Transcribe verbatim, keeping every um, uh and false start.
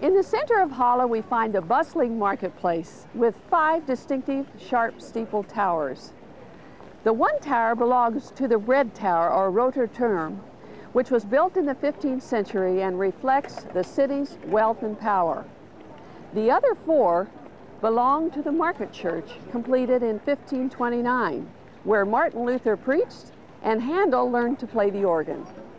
In the center of Halle, we find a bustling marketplace with five distinctive sharp steeple towers. The one tower belongs to the Red Tower, or Roter Turm, which was built in the fifteenth century and reflects the city's wealth and power. The other four belong to the Market Church, completed in fifteen twenty-nine, where Martin Luther preached and Handel learned to play the organ.